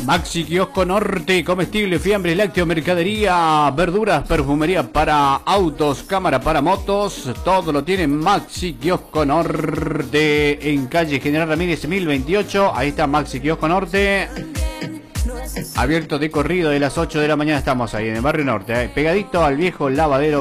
Maxi Kiosco Norte, comestible, fiambres, lácteo, mercadería, verduras, perfumería para autos, cámara para motos, todo lo tiene Maxi Kiosco Norte en calle General Ramírez 1028. Ahí está Maxi Kiosco Norte, abierto de corrido de las 8 de la mañana. Estamos ahí en el barrio norte, pegadito al viejo lavadero.